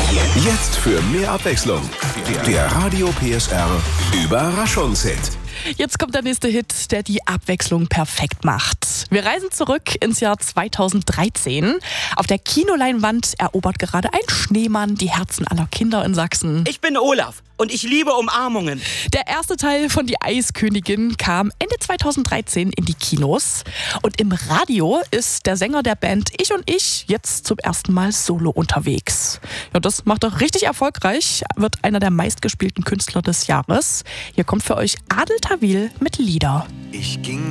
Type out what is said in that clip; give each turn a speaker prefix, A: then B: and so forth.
A: Jetzt für mehr Abwechslung. Der Radio PSR Überraschungshit.
B: Jetzt kommt der nächste Hit, der die Abwechslung perfekt macht. Wir reisen zurück ins Jahr 2013. Auf der Kinoleinwand erobert gerade ein Schneemann die Herzen aller Kinder in Sachsen.
C: Ich bin Olaf und ich liebe Umarmungen.
B: Der erste Teil von Die Eiskönigin kam Ende 2013 in die Kinos. Und im Radio ist der Sänger der Band Ich und Ich jetzt zum ersten Mal solo unterwegs. Ja, das macht er richtig erfolgreich, wird einer der meistgespielten Künstler des Jahres. Hier kommt für euch Adel Tawil mit Lieder.
A: Ich ging